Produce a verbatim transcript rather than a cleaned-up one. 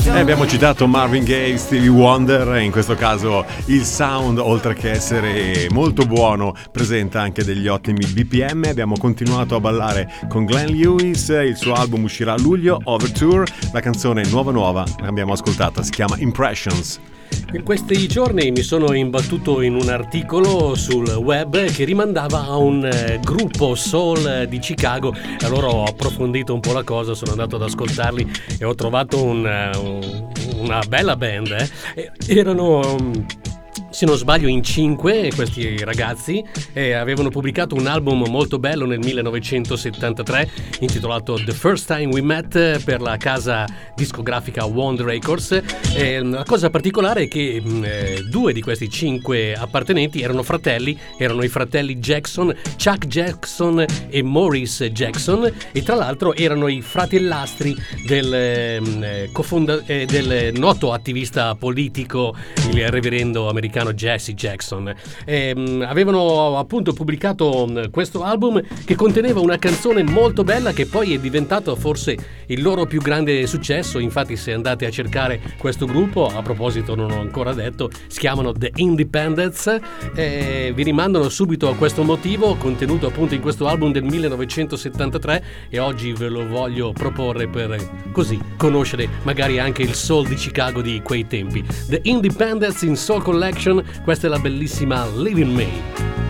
E abbiamo citato Marvin Gaye, Stevie Wonder, e in questo caso il sound, oltre che essere molto buono, presenta anche degli ottimi B P M. Abbiamo continuato a ballare con Glenn Lewis, il suo album uscirà a luglio, Overture, la canzone nuova nuova l'abbiamo ascoltata, si chiama Impressions. In questi giorni mi sono imbattuto in un articolo sul web che rimandava a un eh, gruppo soul di Chicago, e allora ho approfondito un po' la cosa, sono andato ad ascoltarli e ho trovato un, uh, una bella band. Eh. Erano... Um, se non sbaglio in cinque questi ragazzi eh, avevano pubblicato un album molto bello nel millenovecentosettantatré intitolato The First Time We Met per la casa discografica Wonder Records. Eh, la cosa particolare è che eh, due di questi cinque appartenenti erano fratelli, erano i fratelli Jackson, Chuck Jackson e Maurice Jackson, e tra l'altro erano i fratellastri del, eh, cofonda- eh, del noto attivista politico, il reverendo americano Jesse Jackson. E, mh, avevano appunto pubblicato mh, questo album che conteneva una canzone molto bella che poi è diventato forse il loro più grande successo. Infatti, se andate a cercare questo gruppo, a proposito non ho ancora detto, si chiamano The Independents, e vi rimandano subito a questo motivo contenuto appunto in questo album del millenovecentosettantatré, e oggi ve lo voglio proporre per così conoscere magari anche il soul di Chicago di quei tempi. The Independents in Soul Collection. Questa è la bellissima Living Me.